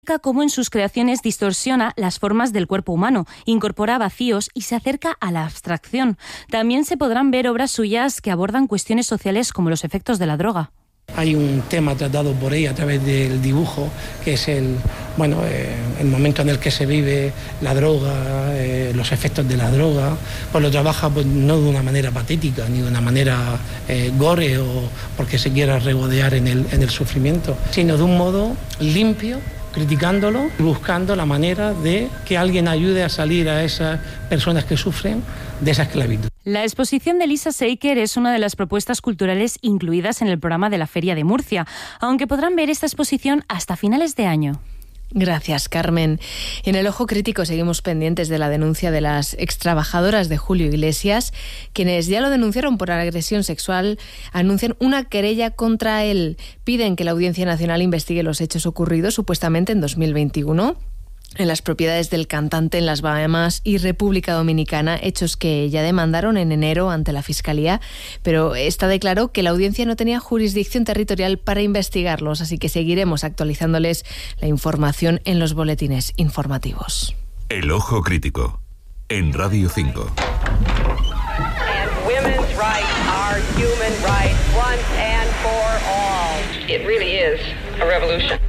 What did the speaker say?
Cómo en sus creaciones distorsiona las formas del cuerpo humano, incorpora vacíos y se acerca a la abstracción. También se podrán ver obras suyas que abordan cuestiones sociales como los efectos de la droga. Hay un tema tratado por ella a través del dibujo, que es el momento en el que se vive la droga, los efectos de la droga. Pues lo trabaja no de una manera patética, ni de una manera gore o porque se quiera regodear en el sufrimiento, sino de un modo limpio, criticándolo, buscando la manera de que alguien ayude a salir a esas personas que sufren de esa esclavitud. La exposición de Lisa Seiker es una de las propuestas culturales incluidas en el programa de la Feria de Murcia, aunque podrán ver esta exposición hasta finales de año. Gracias, Carmen. En el Ojo Crítico seguimos pendientes de la denuncia de las extrabajadoras de Julio Iglesias, quienes ya lo denunciaron por agresión sexual, anuncian una querella contra él. Piden que la Audiencia Nacional investigue los hechos ocurridos supuestamente en 2021 en las propiedades del cantante en las Bahamas y República Dominicana, hechos que ya demandaron en enero ante la Fiscalía, pero está de claro que la audiencia no tenía jurisdicción territorial para investigarlos, así que seguiremos actualizándoles la información en los boletines informativos. El Ojo Crítico, en Radio 5. And women's rights are human rights once and for all. It really is a revolution.